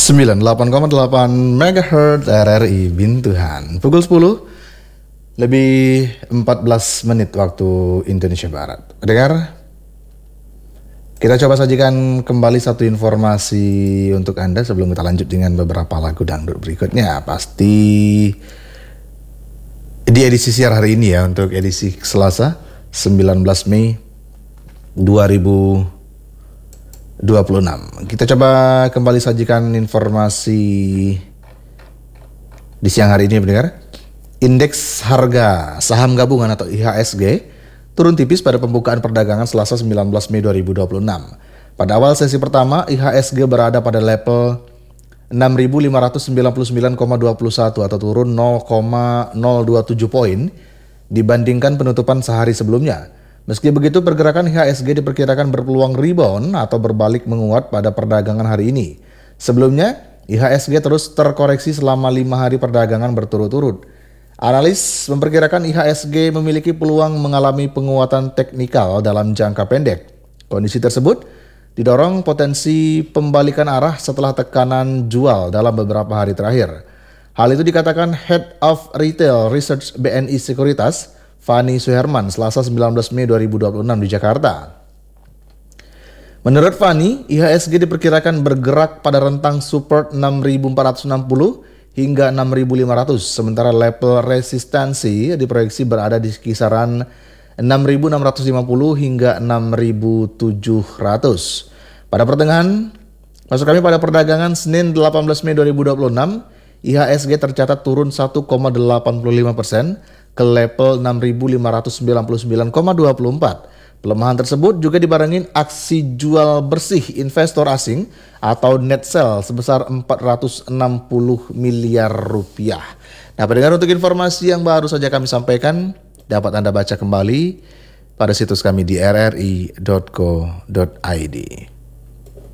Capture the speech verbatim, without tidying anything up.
sembilan puluh delapan koma delapan megahertz R R I Bintuhan. Pukul sepuluh lebih empat belas menit waktu Indonesia Barat. Dengar, kita coba sajikan kembali satu informasi untuk Anda sebelum kita lanjut dengan beberapa lagu dangdut berikutnya. Pasti di edisi siar hari ini ya, untuk edisi Selasa sembilan belas Mei dua ribu dua puluh enam. Kita coba kembali sajikan informasi di siang hari ini, pendengar. Indeks harga saham gabungan atau I H S G turun tipis pada pembukaan perdagangan Selasa sembilan belas Mei dua ribu dua puluh enam. Pada awal sesi pertama, I H S G berada pada level enam ribu lima ratus sembilan puluh sembilan koma dua satu atau turun nol koma nol dua tujuh poin dibandingkan penutupan sehari sebelumnya. Meski begitu, pergerakan I H S G diperkirakan berpeluang rebound atau berbalik menguat pada perdagangan hari ini. Sebelumnya, I H S G terus terkoreksi selama lima hari perdagangan berturut-turut. Analis memperkirakan I H S G memiliki peluang mengalami penguatan teknikal dalam jangka pendek. Kondisi tersebut didorong potensi pembalikan arah setelah tekanan jual dalam beberapa hari terakhir. Hal itu dikatakan Head of Retail Research B N I Sekuritas, Fani Suherman, Selasa sembilan belas Mei dua ribu dua puluh enam di Jakarta. Menurut Fani, I H S G diperkirakan bergerak pada rentang support enam ribu empat ratus enam puluh hingga enam ribu lima ratus, sementara level resistansi diproyeksi berada di kisaran enam ribu enam ratus lima puluh hingga enam ribu tujuh ratus. Pada pertengahan, maksud kami pada perdagangan Senin delapan belas Mei dua ribu dua puluh enam, I H S G tercatat turun satu koma delapan lima persen ke level enam ribu lima ratus sembilan puluh sembilan koma dua empat. Pelemahan tersebut juga dibarengin aksi jual bersih investor asing atau net sell sebesar empat ratus enam puluh miliar rupiah. Nah, pendengar, untuk informasi yang baru saja kami sampaikan dapat Anda baca kembali pada situs kami di r r i dot co dot i d.